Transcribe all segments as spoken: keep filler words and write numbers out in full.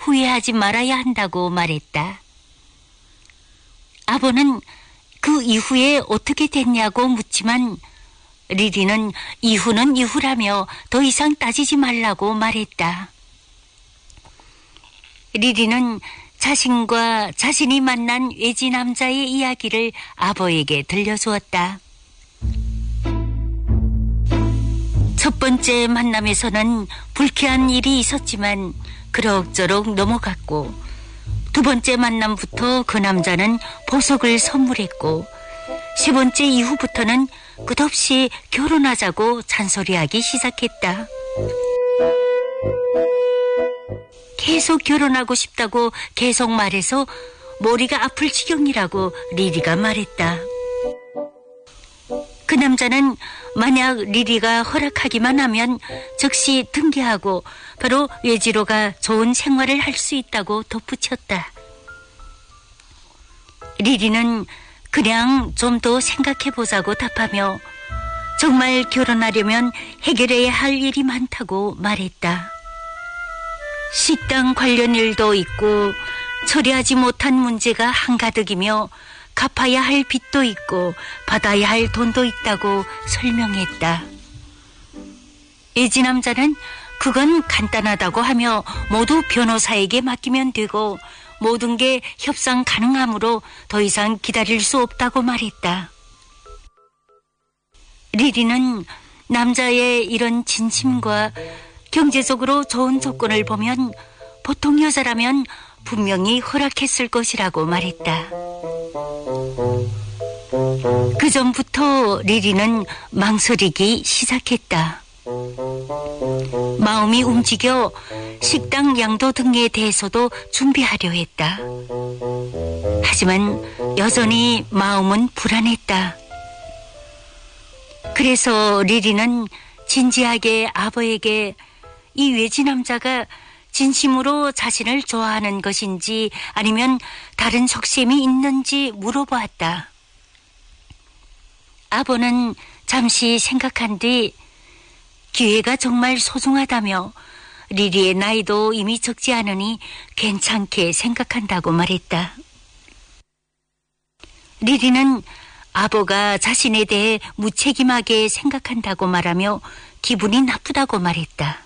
후회하지 말아야 한다고 말했다. 아버는 그 이후에 어떻게 됐냐고 묻지만 리리는 이후는 이후라며 더 이상 따지지 말라고 말했다. 리리는 자신과 자신이 만난 외지 남자의 이야기를 아버에게 들려주었다. 첫 번째 만남에서는 불쾌한 일이 있었지만 그럭저럭 넘어갔고, 두 번째 만남부터 그 남자는 보석을 선물했고, 세 번째 이후부터는 끝없이 결혼하자고 잔소리하기 시작했다. 계속 결혼하고 싶다고 계속 말해서 머리가 아플 지경이라고 리리가 말했다. 그 남자는 만약 리리가 허락하기만 하면 즉시 등기하고 바로 외지로 가 좋은 생활을 할 수 있다고 덧붙였다. 리리는 그냥 좀 더 생각해보자고 답하며 정말 결혼하려면 해결해야 할 일이 많다고 말했다. 식당 관련 일도 있고 처리하지 못한 문제가 한가득이며 갚아야 할 빚도 있고 받아야 할 돈도 있다고 설명했다. 외지 남자는 그건 간단하다고 하며 모두 변호사에게 맡기면 되고 모든 게 협상 가능하므로 더 이상 기다릴 수 없다고 말했다. 리리는 남자의 이런 진심과 경제적으로 좋은 조건을 보면 보통 여자라면 분명히 허락했을 것이라고 말했다. 그 전부터 리리는 망설이기 시작했다. 마음이 움직여 식당 양도 등에 대해서도 준비하려 했다. 하지만 여전히 마음은 불안했다. 그래서 리리는 진지하게 아버에게 이 외지 남자가 진심으로 자신을 좋아하는 것인지 아니면 다른 속셈이 있는지 물어보았다. 아버는 잠시 생각한 뒤 기회가 정말 소중하다며 리리의 나이도 이미 적지 않으니 괜찮게 생각한다고 말했다. 리리는 아버가 자신에 대해 무책임하게 생각한다고 말하며 기분이 나쁘다고 말했다.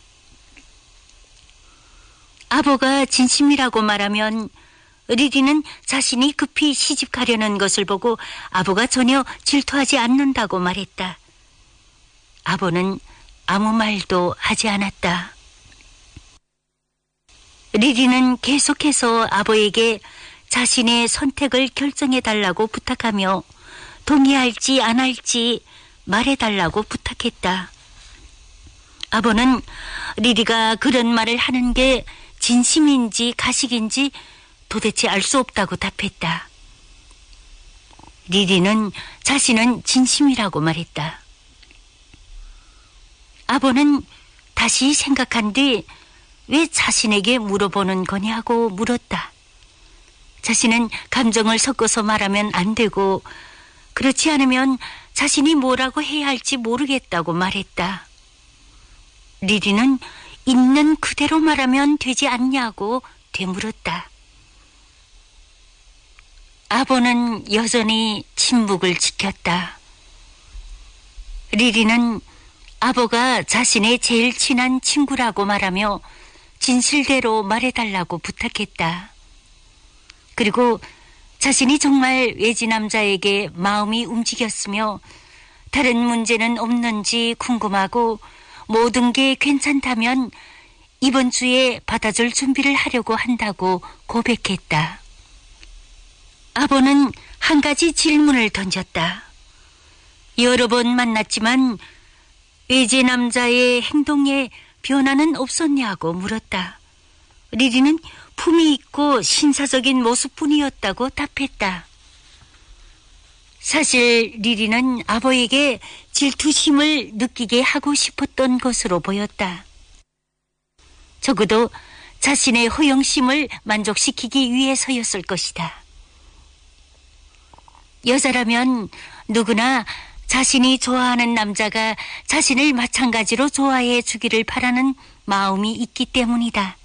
아버가 진심이라고 말하면 리리는 자신이 급히 시집 가려는 것을 보고 아버가 전혀 질투하지 않는다고 말했다. 아버는 아무 말도 하지 않았다. 리리는 계속해서 아버에게 자신의 선택을 결정해달라고 부탁하며 동의할지 안 할지 말해달라고 부탁했다. 아버는 리리가 그런 말을 하는 게 진심인지 가식인지 도대체 알 수 없다고 답했다. 리리는 자신은 진심이라고 말했다. 아버는 다시 생각한 뒤 왜 자신에게 물어보는 거냐고 물었다. 자신은 감정을 섞어서 말하면 안 되고 그렇지 않으면 자신이 뭐라고 해야 할지 모르겠다고 말했다. 리리는 있는 그대로 말하면 되지 않냐고 되물었다. 아버는 여전히 침묵을 지켰다. 리리는 아버가 자신의 제일 친한 친구라고 말하며 진실대로 말해달라고 부탁했다. 그리고 자신이 정말 외지 남자에게 마음이 움직였으며 다른 문제는 없는지 궁금하고 모든 게 괜찮다면 이번 주에 받아줄 준비를 하려고 한다고 고백했다. 아버는 한 가지 질문을 던졌다. 여러 번 만났지만 외지 남자의 행동에 변화는 없었냐고 물었다. 리리는 품이 있고 신사적인 모습뿐이었다고 답했다. 사실 리리는 아버에게 질투심을 느끼게 하고 싶었던 것으로 보였다. 적어도 자신의 허영심을 만족시키기 위해서였을 것이다. 여자라면 누구나 자신이 좋아하는 남자가 자신을 마찬가지로 좋아해 주기를 바라는 마음이 있기 때문이다.